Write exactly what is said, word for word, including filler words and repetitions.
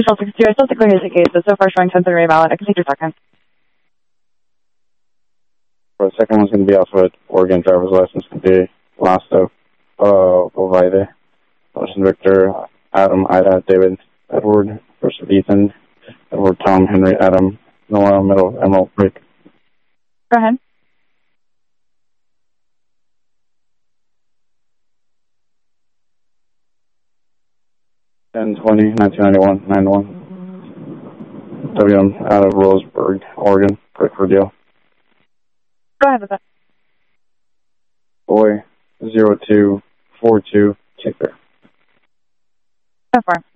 Control sixty-two, I still have to clear his case, but so far showing ten thirty valid. I can take your second. For the second one's going to be off of Oregon driver's license to be Lasso, uh, Ovide, Ocean Victor, Adam, Ida, David, Edward, first of Ethan, Edward, Tom, Henry, Adam, Noah, middle, Emerald, Rick. Go ahead. ten twenty, nineteen ninety-one, nine one. W M out of Roseburg, Oregon, quick for deal. Go ahead with that. Boy, zero two four two, kicker. So far.